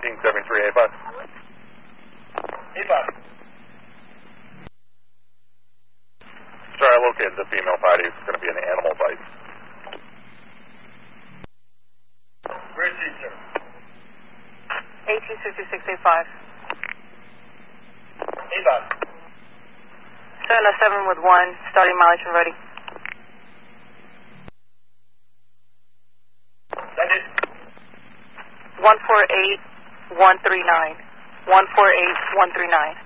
1973, 85. Sorry, I located the female party. It's going to be an animal bite. Where's she, sir? 186685. 85. 707 with 1, starting mileage and ready. That's it. 148139. 148139.